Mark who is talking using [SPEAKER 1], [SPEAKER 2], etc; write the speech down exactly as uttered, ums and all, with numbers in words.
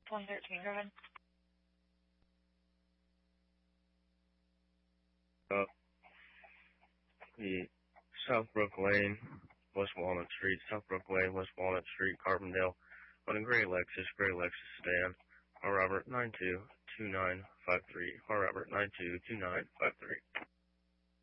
[SPEAKER 1] one thirteen, go ahead.
[SPEAKER 2] Uh, the Southbrook Lane, West Walnut Street, Southbrook Lane, West Walnut Street, Carbondale, on a gray Lexus, gray Lexus sedan, R. Robert nine two two nine five three, R. Robert nine two two nine five three.